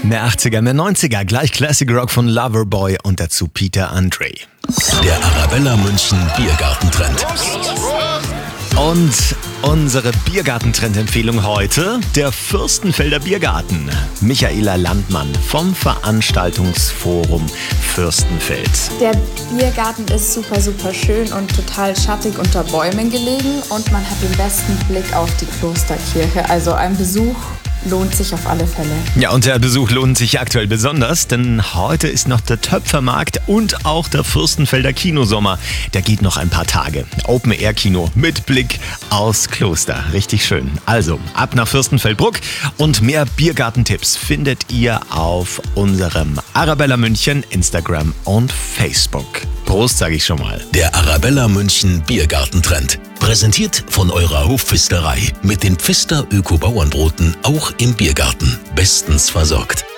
Mehr 80er, mehr 90er, gleich Classic Rock von Loverboy und dazu Peter Andre. Der Arabella München Biergartentrend. Und unsere Biergartentrend-Empfehlung heute, der Fürstenfelder Biergarten. Michaela Landmann vom Veranstaltungsforum Fürstenfeld. Der Biergarten ist super, super schön und total schattig unter Bäumen gelegen und man hat den besten Blick auf die Klosterkirche. Also ein Besuch lohnt sich auf alle Fälle. Ja, und der Besuch lohnt sich aktuell besonders, denn heute ist noch der Töpfermarkt und auch der Fürstenfelder Kinosommer. Der geht noch ein paar Tage. Open-Air-Kino mit Blick aufs Kloster. Richtig schön. Also, ab nach Fürstenfeldbruck und mehr Biergartentipps findet ihr auf unserem Arabella München Instagram und Facebook. Prost, sage ich schon mal. Der Arabella München Biergartentrend. Präsentiert von eurer Hofpfisterei. Mit den Pfister Öko-Bauernbroten auch im Biergarten. Bestens versorgt.